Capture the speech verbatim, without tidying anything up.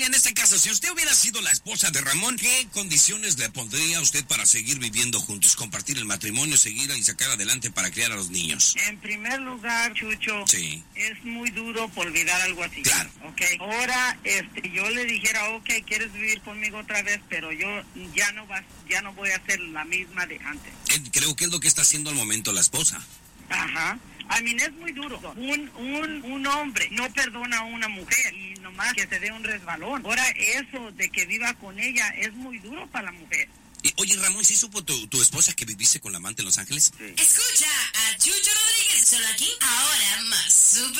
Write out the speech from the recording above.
en este caso, si usted hubiera sido la esposa de Ramón, ¿qué condiciones le pondría usted para seguir viviendo juntos, compartir el matrimonio, seguir y sacar adelante para criar a los niños? En primer lugar, Chucho, sí. es muy duro por olvidar algo así. Claro. Ok. Ahora, este, yo le dijera, ok, ¿quieres vivir conmigo otra vez? Pero yo ya no vas, ya no voy a ser la misma de antes. Creo que es lo que está haciendo al momento la esposa. Ajá. A mí es muy duro. Un, un, un hombre no perdona a una mujer y nomás que se dé un resbalón. Ahora eso de que viva con ella es muy duro para la mujer. Eh, oye, Ramón, ¿sí supo tu, tu esposa que viviste con la amante en Los Ángeles? Sí. Escucha a Chucho Rodríguez, solo aquí, ahora más super.